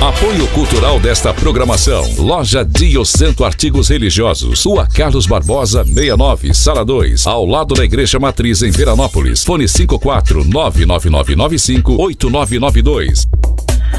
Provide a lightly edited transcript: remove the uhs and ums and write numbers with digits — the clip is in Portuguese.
Apoio cultural desta programação. Loja Diocento Artigos Religiosos. Rua Carlos Barbosa, 69, Sala 2. Ao lado da Igreja Matriz em Veranópolis. Fone 54 99995 8992.